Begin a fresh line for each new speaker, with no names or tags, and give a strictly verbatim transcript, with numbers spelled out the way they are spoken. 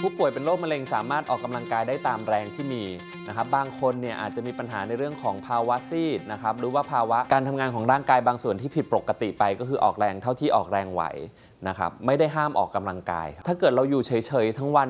ผู้ป่วยเป็นโรคมะเร็งสามารถออกกำลังกายได้ตามแรงที่มีนะครับบางคนเนี่ยอาจจะมีปัญหาในเรื่องของภาวะซีดนะครับหรือว่าภาวะการทำงานของร่างกายบางส่วนที่ผิดปกติไปก็คือออกแรงเท่าที่ออกแรงไหวนะครับไม่ได้ห้ามออกกำลังกายถ้าเกิดเราอยู่เฉยๆทั้งวัน